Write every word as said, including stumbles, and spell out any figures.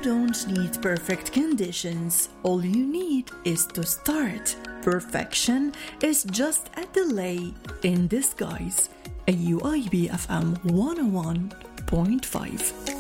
don't need perfect conditions. All you need is to start. Perfection is just a delay in disguise. A U I B F M one oh one point five.